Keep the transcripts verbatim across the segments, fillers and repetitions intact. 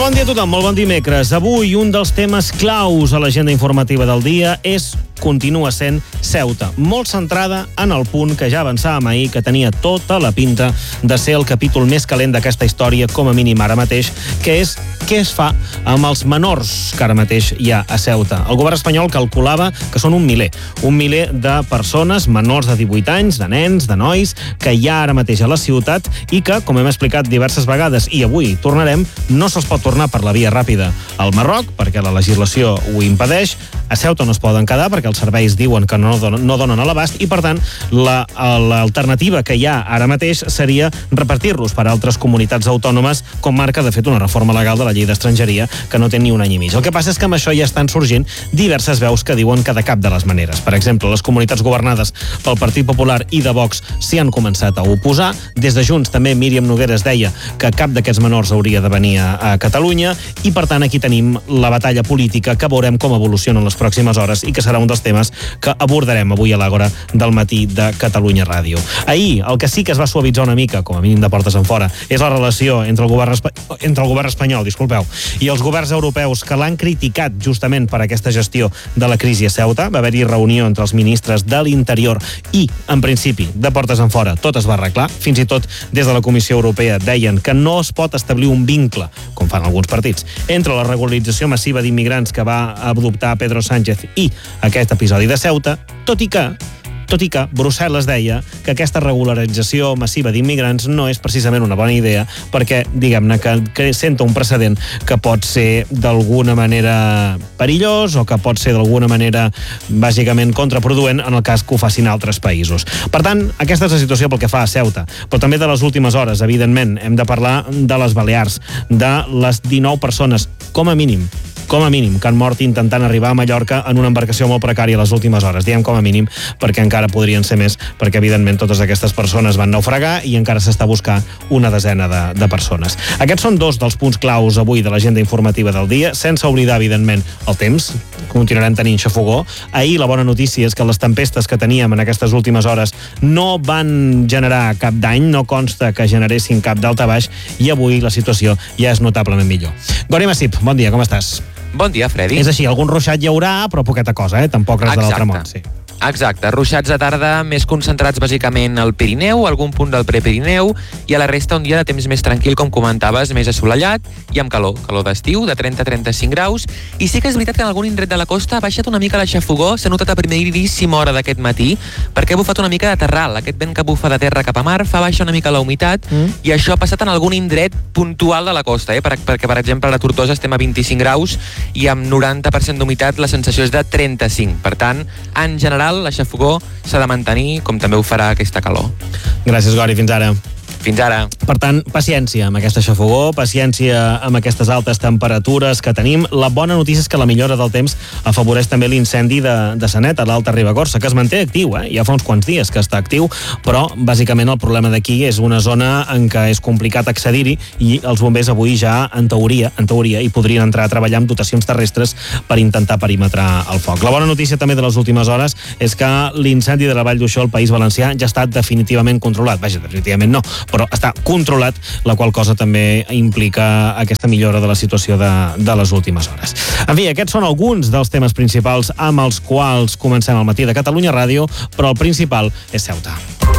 Molt bon dia a tothom, molt bon dimecres. Avui un dels temes claus a l'agenda informativa del dia és, continua sent, Ceuta. Molt centrada en el punt que ja avançàvem ahir, que tenia tota la pinta de ser el capítol més calent d'aquesta història, com a mínim ara mateix, que és què es fa amb els menors que ara mateix hi ha a Ceuta. El govern espanyol calculava que són un miler, un miler de persones menors de divuit anys, de nens, de nois, que hi ha ara mateix a la ciutat i que, com hem explicat diverses vegades i avui tornarem, no se'ls pot tornar per la via ràpida al Marroc, perquè la legislació ho impedeix. A Ceuta no es poden quedar perquè els serveis diuen que no donen, no donen a l'abast i, per tant, la, l'alternativa que hi ha ara mateix seria repartir-los per altres comunitats autònomes, com marca, de fet, una reforma legal de la llei d'estrangeria que no té ni un any i mig. El que passa és que amb això ja estan sorgint diverses veus que diuen que de cap de les maneres. Per exemple, les comunitats governades pel Partit Popular i de Vox s'hi han començat a oposar. Des de Junts també Míriam Nogueras deia que cap d'aquests menors hauria de venir a, a Catalunya i, per tant, aquí tenim la batalla política que veurem com evoluciona en les pròximes hores i que serà un dels temes que abordarem avui a l'Àgora del matí de Catalunya Ràdio. Ahir, el que sí que es va suavitzar una mica, com a mínim de portes enfora, és la relació entre el govern, espa... entre el govern espanyol, disculpeu, i els governs europeus que l'han criticat justament per aquesta gestió de la crisi a Ceuta. Va haver-hi reunió entre els ministres de l'Interior i, en principi, de portes enfora, tot es va arreglar. Fins i tot des de la Comissió Europea deien que no es pot establir un vincle, com fan alguns partits, entre la regularització massiva d'immigrants que va adoptar Pedro Sánchez i aquest episodi de Ceuta, tot i que tot i que Brussel·les deia que aquesta regularització massiva d'immigrants no és precisament una bona idea perquè, diguem-ne, que, que senta un precedent que pot ser d'alguna manera perillós o que pot ser d'alguna manera bàsicament contraproduent en el cas que ho facin altres països. Per tant, aquesta és la situació pel que fa a Ceuta, però també de les últimes hores, evidentment. Hem de parlar de les Balears, de les dinou persones, com a mínim, com a mínim, que han mort intentant arribar a Mallorca en una embarcació molt precària les últimes hores. Diem com a mínim perquè encara podrien ser més, perquè evidentment totes aquestes persones van naufragar i encara s'està buscant una desena de, de persones. Aquests són dos dels punts claus avui de l'agenda informativa del dia, sense oblidar, evidentment, el temps. Continuarem tenint xafogó. Ahir la bona notícia és que les tempestes que teníem en aquestes últimes hores no van generar cap dany, no consta que generessin cap daltabaix i avui la situació ja és notablement millor. Gori Massip, bon dia, com estàs? Bon dia, Freddy. És així, algun ruixat hi haurà, però poqueta cosa, eh? Tampoc res de l'altre món, sí. Exacte, ruixats de tarda més concentrats bàsicament al Pirineu, algun punt del Prepirineu, i a la resta un dia de temps més tranquil, com comentaves, més assolellat i amb calor, calor d'estiu, de trenta a trenta-cinc graus, i sí que és veritat que en algun indret de la costa ha baixat una mica la xafogó, s'ha notat a primeríssima hora d'aquest matí, perquè ha bufat una mica de terral, aquest vent que bufa de terra cap a mar fa baixar una mica la humitat, mm. i això ha passat en algun indret puntual de la costa, eh? perquè, per exemple, a la Tortosa estem a vint-i-cinc graus i amb noranta per cent d'humitat la sensació és de trenta-cinc. Per tant, en general, la xafogó s'ha de mantenir, com també ho farà aquesta calor. Gràcies, Gori, fins ara. Fins ara. Per tant, paciència amb aquesta xafogó, paciència amb aquestes altes temperatures que tenim. La bona notícia és que la millora del temps afavoreix també l'incendi de, de Sanet, a l'Alta Ribagorça, que es manté actiu, eh? Ja fa uns quants dies que està actiu, però bàsicament el problema d'aquí és una zona en què és complicat accedir-hi i els bombers avui ja, en teoria, en teoria, hi podrien entrar a treballar amb dotacions terrestres per intentar perimetrar el foc. La bona notícia també de les últimes hores és que l'incendi de la Vall d'Uixó al País Valencià ja està definitivament controlat. Vaja, definitivament no, però està controlat, la qual cosa també implica aquesta millora de la situació de, de les últimes hores. En fi, aquests són alguns dels temes principals amb els quals comencem el matí de Catalunya Ràdio, però el principal és Ceuta.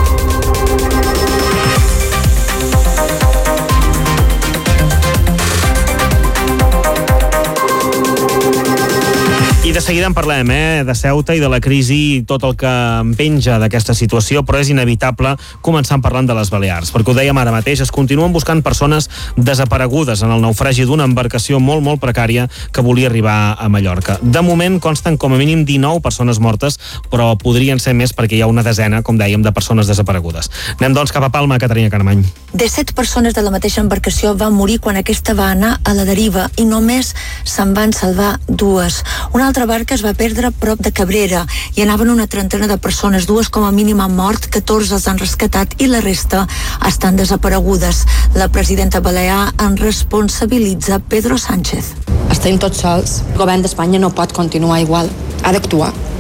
I de seguida en parlem, eh, de Ceuta i de la crisi i tot el que en penja d'aquesta situació, però és inevitable començar parlant de les Balears, perquè ho dèiem ara mateix, es continuen buscant persones desaparegudes en el naufragi d'una embarcació molt, molt precària que volia arribar a Mallorca. De moment consten com a mínim dinou persones mortes, però podrien ser més perquè hi ha una desena, com dèiem, de persones desaparegudes. Anem doncs cap a Palma, Caterina Caramany. De set persones de la mateixa embarcació van morir quan aquesta va anar a la deriva i només se'n van salvar dues. Una altra barca es va perdre prop de Cabrera i anaven una trentena de persones, dues com a mínim han mort, catorze els han rescatat i la resta estan desaparegudes. La presidenta balear en responsabilitza Pedro Sánchez. Estem tots sols. El govern d'Espanya no pot continuar igual. Ha d'actuar.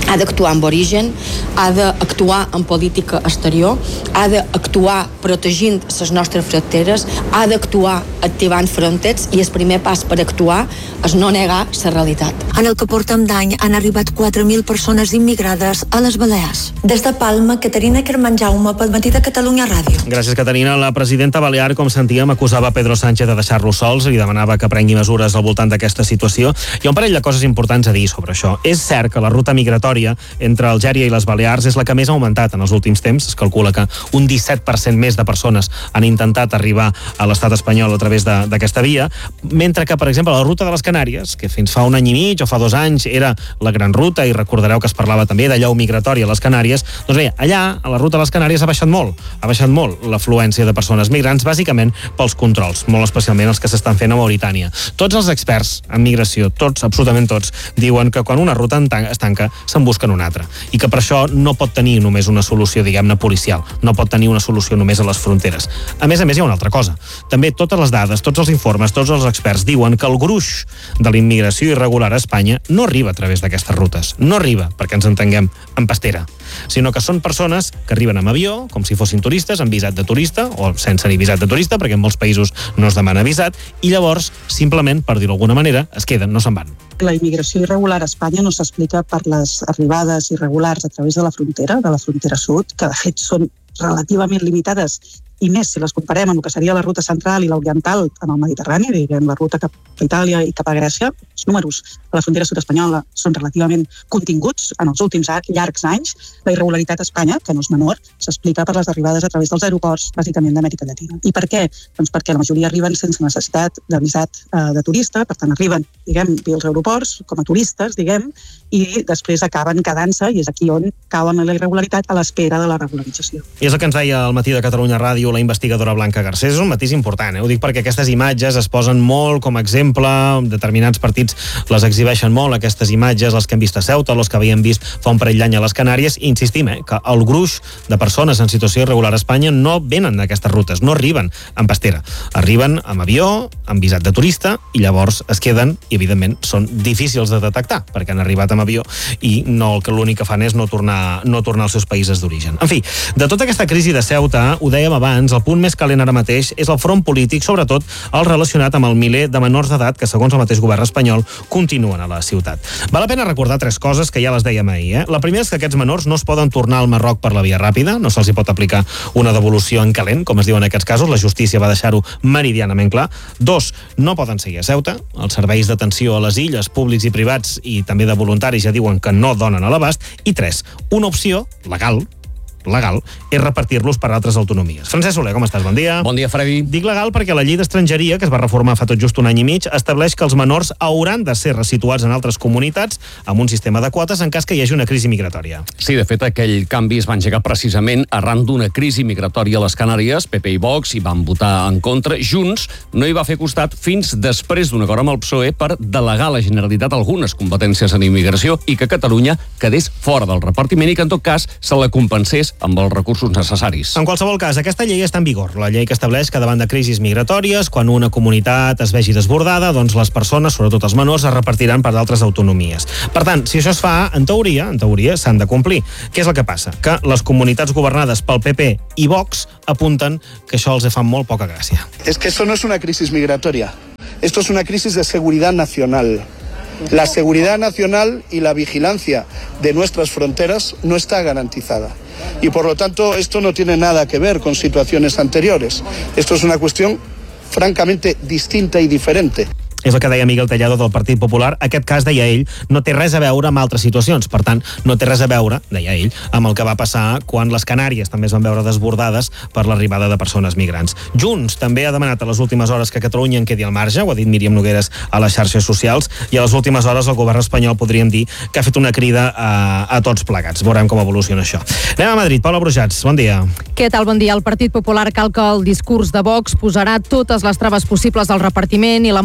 ha d'actuar amb origen, ha d'actuar en política exterior, ha d'actuar protegint les nostres fronteres, ha d'actuar activant fronteres, i el primer pas per actuar és no negar la realitat. En el que portem d'any han arribat quatre mil persones immigrades a les Balears. Des de Palma, Caterina Kerman-Jaume, pel Matí de Catalunya Ràdio. Gràcies, Caterina. La presidenta balear, com sentíem, acusava Pedro Sánchez de deixar-los sols i demanava que prengui mesures al voltant d'aquesta situació. Hi ha un parell de coses importants a dir sobre això. És cert que la ruta migratòria entre Algèria i les Balears és la que més ha augmentat en els últims temps. Es calcula que un disset per cent més de persones han intentat arribar a l'estat espanyol a través d'aquesta via, mentre que, per exemple, la ruta de les Canàries, que fins fa un any i mig o fa dos anys era la gran ruta, i recordareu que es parlava també de llau migratori a les Canàries, doncs bé, allà, a la ruta de les Canàries ha baixat molt, ha baixat molt l'afluència de persones migrants, bàsicament pels controls, molt especialment els que s'estan fent a Mauritània. Tots els experts en migració, tots, absolutament tots, diuen que quan una ruta es tanca, se'n busquen una altra, i que per això no pot tenir només una solució, diguem-ne, policial, no pot tenir una solució només a les fronteres. A més a més, hi ha una altra cosa. També totes les dades, tots els informes, tots els experts diuen que el gruix de la immigració irregular a Espanya no arriba a través d'aquestes rutes. No arriba, perquè ens entenguem, en pastera, sinó que són persones que arriben amb avió, com si fossin turistes, amb visat de turista, o sense ni visat de turista, perquè en molts països no es demana visat, i llavors, simplement, per dir-ho d'alguna manera, es queden, no se'n van. La immigració irregular a Espanya no s'explica per les arribades irregulars a través de la frontera, de la frontera sud, que de fet són relativament limitades, i més si les comparem amb el que seria la ruta central i l'oriental en el Mediterrani, diguem, la ruta cap a Itàlia i cap a Grècia. Els números a la frontera sud espanyola són relativament continguts en els últims llargs anys. La irregularitat a Espanya, que no és menor, s'explica per les arribades a través dels aeroports, bàsicament d'Amèrica Llatina. I per què? Doncs perquè la majoria arriben sense necessitat de visat eh, de turista, per tant arriben, diguem, als aeroports com a turistes, diguem, i després acaben quedant-se, i és aquí on cauen la irregularitat a l'espera de la regularització. I és el que ens deia al Matí de Catalunya Ràdio la investigadora Blanca Garcés. És un matís important, eh? Ho dic perquè aquestes imatges es posen molt com a exemple, determinats partits les exhibeixen molt, aquestes imatges, les que hem vist a Ceuta, les que havíem vist fa un parell d'any a les Canàries, i insistim, eh, que el gruix de persones en situació irregular a Espanya no venen d'aquestes rutes, no arriben en pastera, arriben amb avió, amb visat de turista, i llavors es queden, i evidentment són difícils de detectar, perquè han arribat amb avió i no, el que l'únic que fan és no tornar, no tornar als seus països d'origen. En fi, de tota aquesta crisi de Ceuta, ho dèiem abans, el punt més calent ara mateix és el front polític, sobretot el relacionat amb el miler de menors d'edat que, segons el mateix govern espanyol, continuen a la ciutat. Val la pena recordar tres coses que ja les dèiem ahir. Eh? La primera és que aquests menors no es poden tornar al Marroc per la via ràpida, no se'ls hi pot aplicar una devolució en calent, com es diu en aquests casos, la justícia va deixar-ho meridianament clar. Dos, no poden seguir a Ceuta, els serveis d'atenció a les illes, públics i privats, i també de voluntaris, ja diuen que no donen a l'abast. I tres, una opció legal, legal, és repartir-los per altres autonomies. Francesc Soler, com estàs? Bon dia. Bon dia, Freddy. Dic legal perquè la llei d'estrangeria, que es va reformar fa tot just un any i mig, estableix que els menors hauran de ser resituats en altres comunitats amb un sistema de quotes en cas que hi hagi una crisi migratòria. Sí, de fet, aquell canvi es va engegar precisament arran d'una crisi migratòria a les Canàries. P P i Vox hi van votar en contra. Junts no hi va fer costat fins després d'un acord amb el P S O E per delegar a la Generalitat algunes competències en immigració i que Catalunya quedés fora del repartiment i que, en tot cas, se la compensés amb els recursos necessaris. En qualsevol cas, aquesta llei està en vigor. La llei que estableix que davant de crisis migratòries, quan una comunitat es vegi desbordada, doncs les persones, sobretot els menors, es repartiran per d'altres autonomies. Per tant, si això es fa, en teoria, en teoria s'han de complir. Què és el que passa? Que les comunitats governades pel P P i Vox apunten que això els fa molt poca gràcia. Es que eso no es una crisis migratoria. Esto es una crisis de seguridad nacional. La seguridad nacional y la vigilancia de nuestras fronteras no está garantizada. Y por lo tanto esto no tiene nada que ver con situaciones anteriores. Esto es una cuestión francamente distinta y diferente. És el que deia Miguel Tellado del Partit Popular. Aquest cas, deia ell, no té res a veure amb altres situacions. Per tant, no té res a veure, deia ell, amb el que va passar quan les Canàries també es van veure desbordades per l'arribada de persones migrants. Junts també ha demanat a les últimes hores que Catalunya en quedi al marge, ho ha dit Míriam Nogueres a les xarxes socials, i a les últimes hores el govern espanyol podríem dir que ha fet una crida a, a tots plegats. Veurem com evoluciona això. Anem a Madrid. Paula Brujats, bon dia. Què tal? Bon dia. El Partit Popular cal que el discurs de Vox posarà totes les traves possibles al repartiment i la Moncloa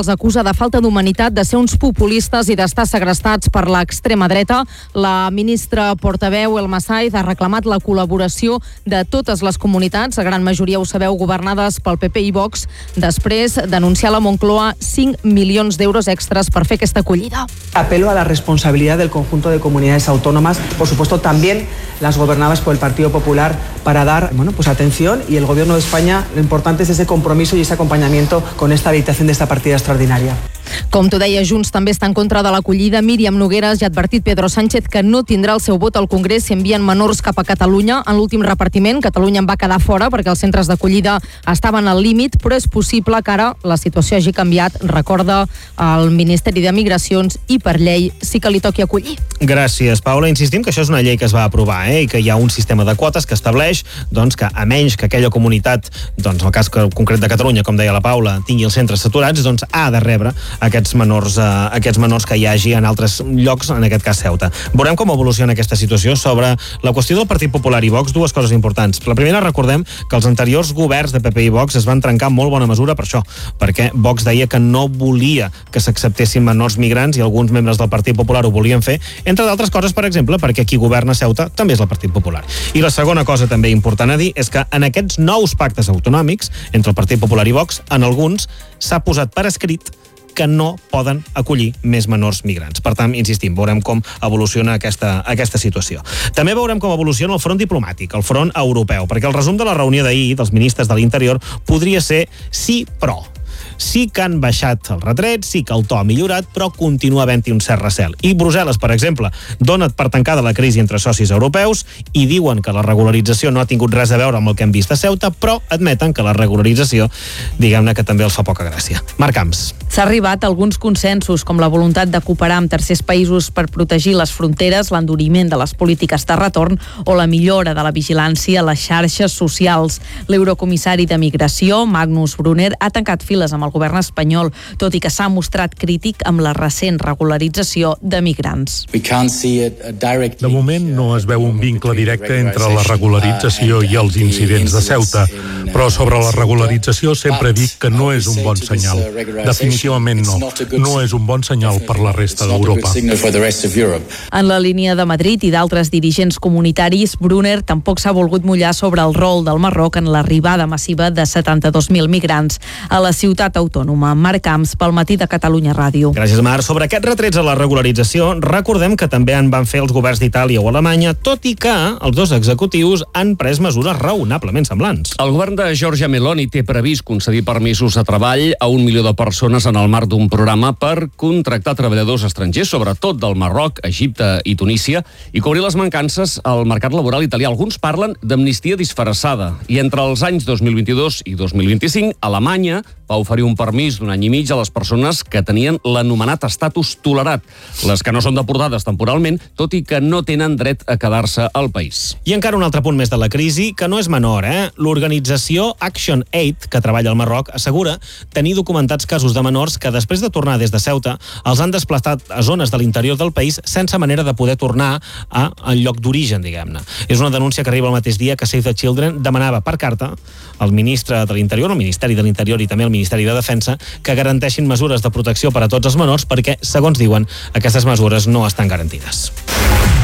els acusa de falta d'humanitat, de ser uns populistes i d'estar segrestats per l'extrema dreta. La ministra portaveu Elma Saiz ha reclamat la col·laboració de totes les comunitats, la gran majoria, ho sabeu, governades pel P P i Vox, després d'anunciar a la Moncloa cinc milions d'euros extras per fer aquesta acollida. Apelo a la responsabilidad del conjunto de comunidades autónomas, por supuesto también las gobernadas por el Partido Popular, para dar, bueno, pues atención, y el Gobierno de España, lo importante es ese compromiso y ese acompañamiento con esta habilitación de esta partida extraordinaria. Com t'ho deia, Junts també està en contra de l'acollida. Míriam Nogueras ja ha advertit Pedro Sánchez que no tindrà el seu vot al Congrés si envien menors cap a Catalunya. En l'últim repartiment, Catalunya en va quedar fora perquè els centres d'acollida estaven al límit, però és possible que ara la situació hagi canviat, recorda el Ministeri de Migracions, i per llei sí que li toqui acollir. Gràcies, Paula. Insistim que això és una llei que es va aprovar, eh, i que hi ha un sistema de quotes que estableix, doncs, que a menys que aquella comunitat, doncs, en el cas concret de Catalunya, com deia la Paula, tingui els centres saturats, doncs ha de rebre aquests menors, eh, aquests menors que hi hagi en altres llocs, en aquest cas Ceuta. Veurem com evoluciona aquesta situació. Sobre la qüestió del Partit Popular i Vox, dues coses importants. La primera, recordem que els anteriors governs de P P i Vox es van trencar en molt bona mesura per això, perquè Vox deia que no volia que s'acceptessin menors migrants i alguns membres del Partit Popular ho volien fer, entre d'altres coses, per exemple, perquè qui governa Ceuta també és el Partit Popular. I la segona cosa també important a dir és que en aquests nous pactes autonòmics entre el Partit Popular i Vox, en alguns s'ha posat per escrit que no poden acollir més menors migrants. Per tant, insistim, veurem com evoluciona aquesta, aquesta situació. També veurem com evoluciona el front diplomàtic, el front europeu, perquè el resum de la reunió d'ahir dels ministres de l'Interior podria ser sí, però. Sí que han baixat els retrets, sí que el to ha millorat, però continua havent-hi un cert recel. I Brussel·les, per exemple, dona per tancada la crisi entre socis europeus i diuen que la regularització no ha tingut res a veure amb el que hem vist a Ceuta, però admeten que la regularització, diguem-ne que també els fa poca gràcia. Marc Camps. S'ha arribat a alguns consensos, com la voluntat de cooperar amb tercers països per protegir les fronteres, l'enduriment de les polítiques de retorn o la millora de la vigilància a les xarxes socials. L'eurocomissari de Migració, Magnus Brunner, ha tancat files amb el govern espanyol, tot i que s'ha mostrat crític amb la recent regularització de migrants. De moment no es veu un vincle directe entre la regularització i els incidents de Ceuta, però sobre la regularització sempre dic que no és un bon senyal. Definitivament no. No és un bon senyal per la resta d'Europa. En la línia de Madrid i d'altres dirigents comunitaris, Brunner tampoc s'ha volgut mullar sobre el rol del Marroc en l'arribada massiva de setanta-dos mil migrants a la ciutat autònoma. Marc Camps, pel Matí de Catalunya Ràdio. Gràcies, Marc. Sobre aquests retrets a la regularització, recordem que també en van fer els governs d'Itàlia o Alemanya, tot i que els dos executius han pres mesures raonablement semblants. El govern de Giorgia Meloni té previst concedir permisos de treball a un milió de persones en el marc d'un programa per contractar treballadors estrangers, sobretot del Marroc, Egipte i Tunísia, i cobrir les mancances al mercat laboral italià. Alguns parlen d'amnistia disfressada. I entre els anys dos mil vint-i-dos i dos mil vint-i-cinc, Alemanya va oferir un permís d'un any i mig a les persones que tenien l'anomenat estatus tolerat, les que no són deportades temporalment, tot i que no tenen dret a quedar-se al país. I encara un altre punt més de la crisi, que no és menor, eh? L'organització Action Aid, que treballa al Marroc, assegura tenir documentats casos de menors que després de tornar des de Ceuta els han desplaçat a zones de l'interior del país sense manera de poder tornar a, al lloc d'origen, diguem-ne. És una denúncia que arriba el mateix dia que Save the Children demanava per carta al ministre de l'Interior, el Ministeri de l'Interior i també el Ministeri de Defensa, que garanteixin mesures de protecció per a tots els menors perquè, segons diuen, aquestes mesures no estan garantides.